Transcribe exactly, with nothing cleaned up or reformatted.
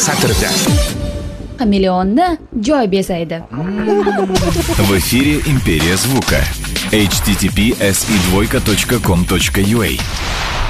satrda Хамелеonni joy bezaydi. В эфире «Империя звука». эйч ти ти пи эс и двойка точка ком точка ю а.